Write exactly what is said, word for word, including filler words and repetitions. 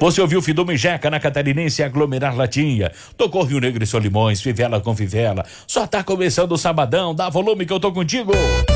Você ouviu Fidume e Jeca na Catarinense Aglomerar Latinha. Tocou Rio Negro e Solimões, Fivela com Fivela. Só tá começando o sabadão, dá volume que eu tô contigo.